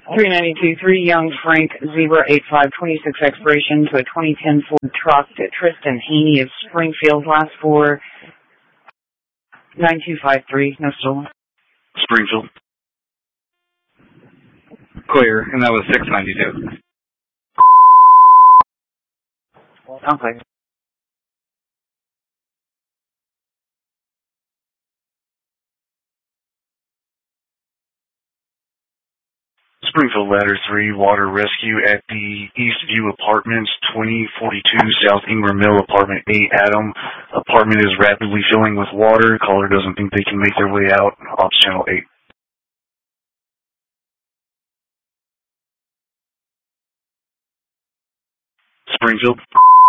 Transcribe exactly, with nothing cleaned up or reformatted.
three ninety-two, three Young Frank, Zebra eight five two six expiration to a twenty ten Ford truck to Tristan Haney of Springfield, last four, nine two five three, no stolen. Springfield. Clear, and that was six ninety-two. Okay. Springfield Ladder three, water rescue at the Eastview Apartments, twenty forty-two South Ingram Mill, Apartment eight, Adam. Apartment is rapidly filling with water. Caller doesn't think they can make their way out. Ops Channel eight. Springfield.